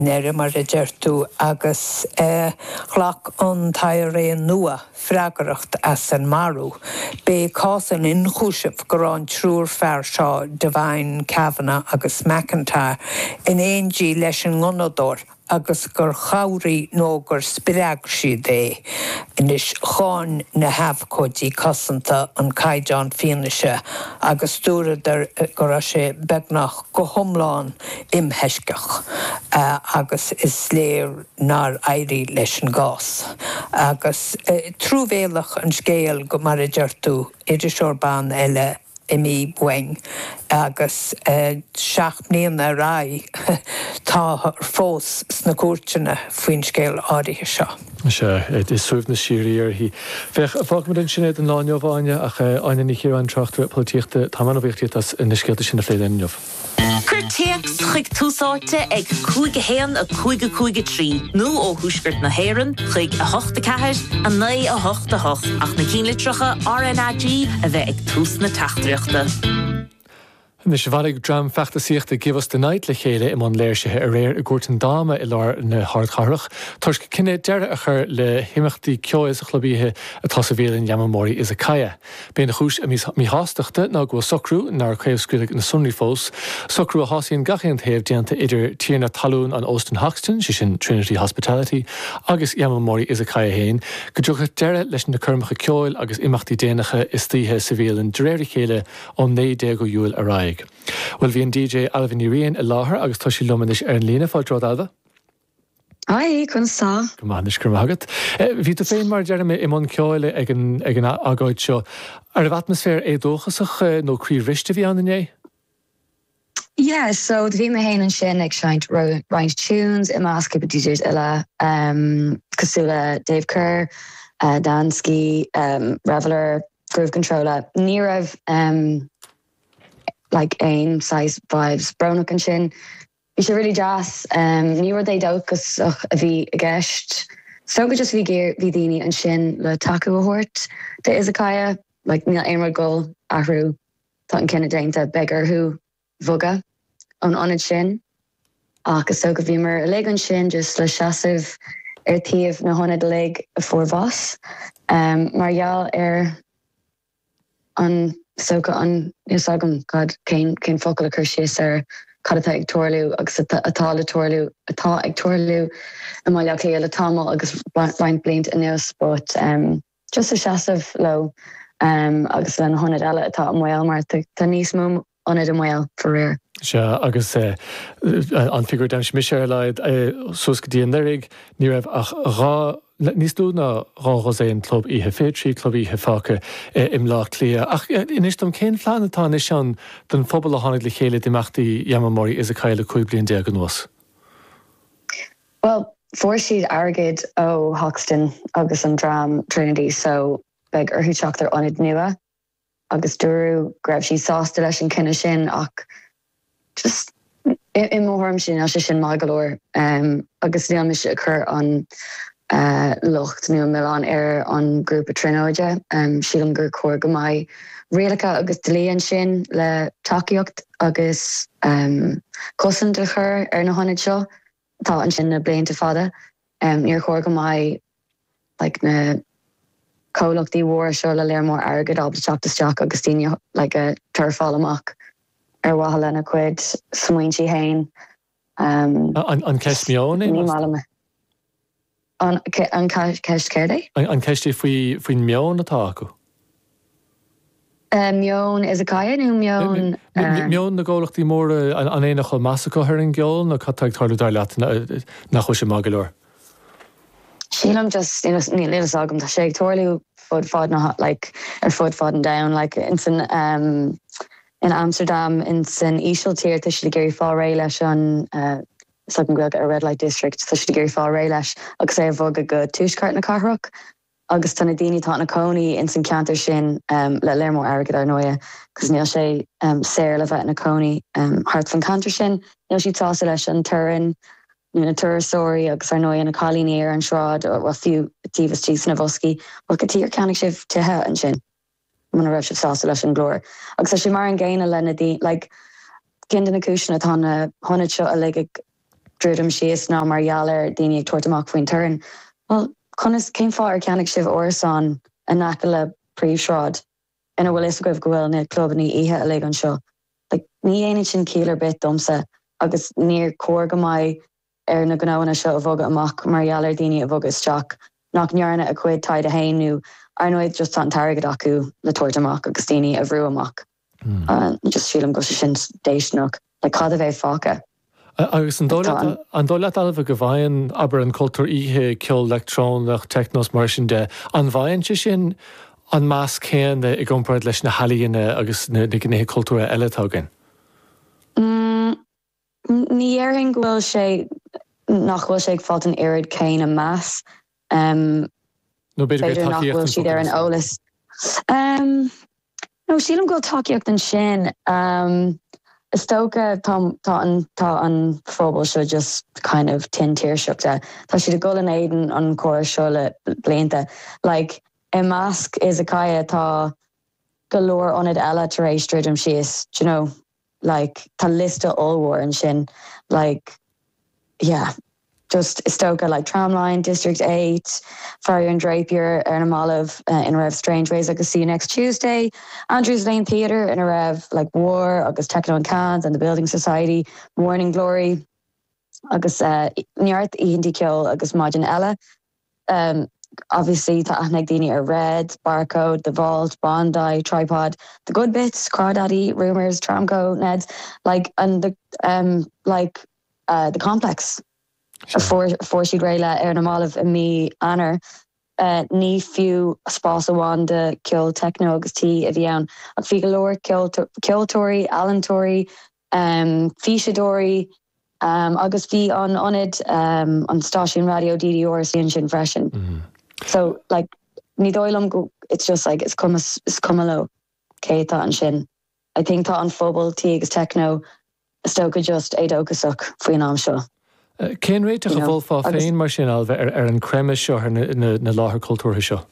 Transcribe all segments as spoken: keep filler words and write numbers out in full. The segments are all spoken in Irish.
Nere mar a deirtú agus ghlach an tair réon nua freagaracht as an marú. Bé cásan in chúisip go rán trúr fear seo Devine Kavanagh agus McIntyre in éondí leis an ngonadór agus gur chawrí nó gur spireag si dé. Inis cháin na hafcódí cosanta an caidan fianaise agus dúradar gur sé begnach go thomláin imheisceach uh, agus is sléir nar éirí leis an gás. Agus uh, trúbhéalach an scéal go mar a deirtú idir seorbán eile imi buing agus uh, seach níon a rai tá fós sna cuairteanna faoin scéal áirithe seo. Se is suúbh na siíir hí. Fech fág mar an sinnéad an láineh bháine ach aine ní chéir an trachtú políochta táman bhíochttaí in na scéalta sinna phléileanmh. Cur teacht chuig túsáte ag cúige héan a cúige cúige trí. Nó ó thuisgurt na héireann chuig a hochta ceathir a naí a hochta hocht ach na cínlitricha R N A G a bheith ag tús na tachtreachta. Nis bharig dram fechtasíochta givas den night le chéile im an léirsithe a réir a gúirt an dáma i lár na hardcharach. Tars go cinenne deire a chur le himachtaí ceois a chlubíthe atá sa bhéalainn Yamamori is a caia. Béna chúis a mí hásteachta ná go socrú nar chuimhscúlaigh na sunrí fós. Socrú a hásaíonn gachéan taobh déanta idir tíarna talún an Austin Hoxton, si sin Trinity Hospitality, agus Yamamori is a caia héin. Go dúcha deire leis na curmacha ceoil agus imachtaí déanacha is títhe sa bhéalainn de réir chéile ón né dé go dúil a ráig. Well, bhí an D J Alvin Urian a láthair agus tá sí lumanis ar an lína fáil drád Alva? Ai, chun sa. Go máis gur mágad. Bhí tú féin mar dearna im an ceáile ag an agáid seo. Ar bh atmosfér é dóchasach nó crí riste bhí an inné? Yeah, so the bhí me héin an sin ag seint roiint tunes i másca be D Js eile um, cosúla Dave Kerr, uh, Dansky, um, Reveler, Groove Controller. Ní raibh um, like aim size vibes Brownlock and shin. We should really jazz. Um, ní raibh é dóchas a bhí a gceist. So go just bhí géir bhí daoine an sin le taú a thuirt de Izakaya, like níl aon rud gol ahrú tá an cinenne déanta begar hu bhoga an anad sin. Agus so go bhí mar a lig an sin just le seasamh ar taobh na honna de lig a fórvás. Um, mar gheall ar an so go an nisagam god céin céin focail a chur sios ar cadtá ag tuairliú agus atá le tuairliú atá ag tuairliú a maiile clé le támal agus baint blint anuas, but um, just a seasamh lo um, agus le na honnad eile atá an mhail mar tá níos mó anad an mhail for réir. Se agus uh, an figur dem se mis leid uh, sos go dtíon lerig ní raibh ach rá níos dú na rághas é an club ihe fétrí club ihe fáca uh, im lá clia. Ach uh, inis dom cén plánatá is an den phobal a tháinig le chéile dimachtaí Yamamori is a caile chuig blion déag an nuas. Well, for siad agad ó Hoxton agus an dram Trinity, so beg ar thuteach ar anad nua agus dúrú greibh sí sásta leis an cinenne sin ach just i mórm sin a sin má galóir um, agus ní me se occur an uh, lucht nu Milan ar an grúpa trinóide um, sílam gur cuar go mai réalacha agus delíon sin le takeíocht agus um, cosan de chur ar na honnaid seo tá an sin na blianta fada um, níor chuir go mai like, na cólachtaí mhór seo le léir mór agad ab teachtasteach agus tíine like, a turfáil amach ar wahala na cuid smuintí hain. Um, an ceist mion é? Ní mála An ceist céir é? An ceistí faoin mion atá acu? Mion is a caia nó mion... Mion na ggólachtaí mór an éana chuil masacha ar an geol na catáid tarlú dar leat nach chuis sem má galóir? Sílam just ní lélas agam tá sé ag tuairliú fud fád na ar fud fád an down like in san um, in Amsterdam in san Ísisiil tíir tá si géirí fá ré leis an uh, sugan go a red light district tá si géirí fá ré leis agus é bhog a go túiscart na carthach agus tána daoine tá na cónaí in san ceantar sin um, le léir mór agad ar nóia cos níl sé um, séir le bheith na cónaí um, hart fan cantar sin níl si tása leis an turin nu na tuairasóirí agus ar nóia na cálíní ar an sráid ó a fiú tíbhas tí na bhoscí bhil go tíar ceannig sibh tuthe an sin man raibh sibh sásta leis an glóir. Agus sé mar an ggéine lena dí, like, cin na cúisina tá na honnaid seo a le drúdum sios ná mar gheallar daoine ag tuairteach faoin turn. Well, conas céim fá ar ceannach sibh orasán a naca le príomhshráid ina bhfuil is goibh go bhfuil na clubbaní ihe a le an seo. Like, ní aonad sin cílar bit domsa agus níor cór go maiid ar na gnáhanna seo a bhogad amach mar gheallar daoine a bhogad isteach nach nearna a chuid taid a hainú ar nóid just an targad acu le tuairteach agus daoine a bhrú amach. Mm. Uh, just sílam go sin déisnach le cad a bheith fáca. Agus an dóile alfa go bhain aber an cultúr ihe ceol electrónach technos mar sin de an bhain se sin an más céan i gcomparáid leis na halíonne agus na gnéthe cultúra eile tágan? Ní dhearrinn go bhfuil sé nach bhfuil sé ag fáilt an irid céin a más. No beidir nach bhfuil siad ar an ólas. No, sílam go takeíocht an sin. Is tóca tá an fóbal seo just kind of tin tíir seachta. Tá siad a go an éidan an cóir seo le blianta. Like, a mask is a kaya tá galore on it eile tar éis drúdum sios, you know, like tá lista allwar and sin, like, yeah, just stoka like Tramline, District eight, Farrier and Drapier, Ernham Olive uh, in a rev Strange Ways. I can see you next Tuesday. Andrews Lane Theatre in a rev like War, August Techno and Cans and the Building Society, Morning Glory, August uh, Niart Ian Dikil, August Majin Ella. Um, Obviously, ta Agnagdini are Red, Barcode, The Vault, Bondi, Tripod, The Good Bits, Crawdaddy, Rumours, Tramco, Neds, like, and the, um, like, uh, the Complex. Sure. Four, four sheet Rayla, Ernham Olive, and me, Anna, uh, Ní Fiú, Spása Wanda, Kill Techno, agus T, Evian, and Figalore, Kill, Kill Tory, Alan Tory, um, Fisha Dory, um, agus Fi on, on it, um, on Station Radio, D D R, Sin Shin Freshen. Mm-hmm. So, like, ní dóilm go, it's just like, it's come, it's come a low. Cé tá an sin. I think tá an fóbal tí agus techno, stocha just é dóchasach faoin am seo. Cén réiteach a bhfuil fá féin mar sin alba ar an creime seo ar na láthair cultúrtha seo?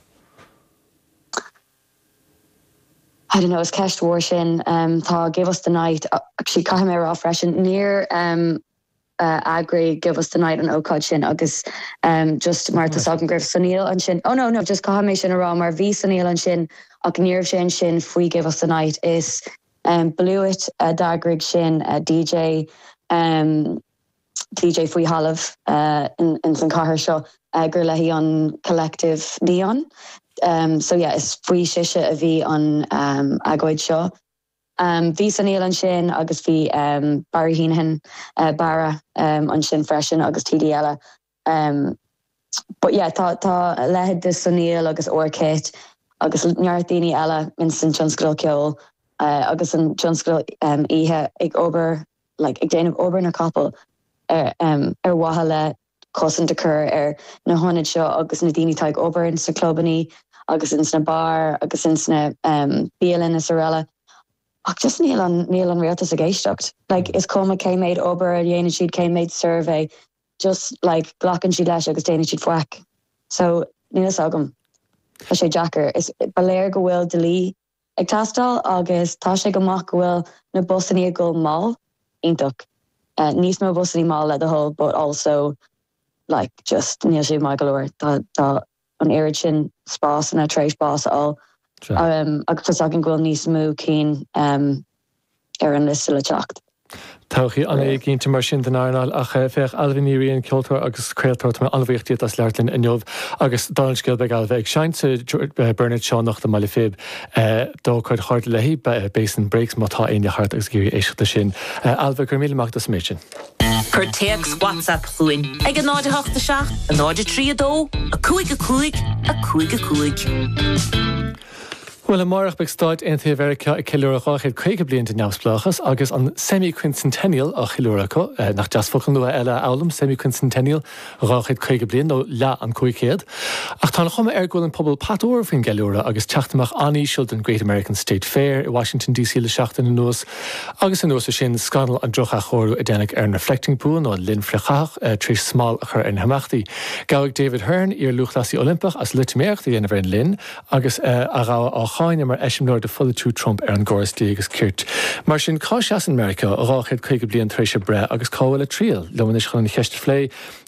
I don't know, it's ceist war sin, um, tá Give Us the Night, actually, caithim mé rá freisin, níor um, Uh, Agri Give Us the Night an ócáid sin agus um, just Martha Sagan Griff Sunil an sin. Oh no, no, just caithim sin ará mar bhí Sunil an sin ach níor sin sin faoi Give Us the Night is um, Blueit uh, Dagrig sin uh, D J um, D J faoi Halamh uh, in, in San Cahir seo uh, gur lehí an Collective Neon. Um, so yeah, is faoi siise a bhí an um, agóid seo. Um, Bhí Sunil an sin agus bhí um, Barry Heenan, uh, Bara um, an sin freisin agus T D Ella. Um, but yeah, tá tá lehead de Sunil agus Orchid agus neart daoine eile in san tionscail ceol uh, agus an tionscail um, ihe ag ober, like ag déanamh ober na couple ar um, ar watha le cosan de cur ar na honid seo agus na daoine tá ag ober in sa clubbaní agus in sna bar agus in sna um, bíalin is arella. Ach, just níl an níl an rialtas a géisteacht. Like, is cuma cé méid ober a dhéanaan siad cé méid survey, just like glachan siad leis agus déanaan siad foic. So, nílas agam. Tá sé Jackar. Is baléir go bhfuil delí ag tastal agus tá sé go mac go bhfuil na busaní a go mal ionach. Uh, níos mó busaní mal le the whole, but also, like, just níl siad mai galore. Tá tá an irid sin spás na tréis bás all. Sure. Um, agus agin ghfuil níos mú cín um, ar an list le teacht. Táchaí an é cinnte mar sin den airnáil ach féach albhanííon ceoltóir agus créaltóirt me almhaochttaí as leirlinn in jobh agus dáilscéil be gal bheith seinte Bernard Shaw nach de maiile féb dó chuid chuir lehí bésan breaks mátá aon hart agus géirí éisiachta sin. Alba gur míleach do smid sin. Cur teags WhatsApp chuin ag an náide theachta seach, an náide trí a dó, a cúig a cúig, a cúig a cúig. Well, marach beg stáid einthe America a Kilúracha chéad chuige blianta neamsplachas agus an semi-quincentennial a Kilúracha eh, nach just focan nua eile álam semi-quincentennial ráchéad chuige blian nó le an chuigcéad. Ach tá chuma ar gúil an pobl patúir fin Galúra agus teachtamach aníisiúil den Great American State Fair i Washington D C le seachtain na nuas agus an nuas sin scanal an drocha chóirú a dénig ar na reflecting pool nó lin flechach uh, tríos smáil a chur in hamachtaí. Gabhadh David Hearn ar luchtlasí Olympach as litméach dhéanamh in lin agus uh, a rá á cháine mar eisiimnir de fola tú Trump ar an gcóras agus cirt. Mar sin cá seas an America a ráchéad chuige blion trééis se bre agus cáhfuil a tríal, leman is chun cheist flé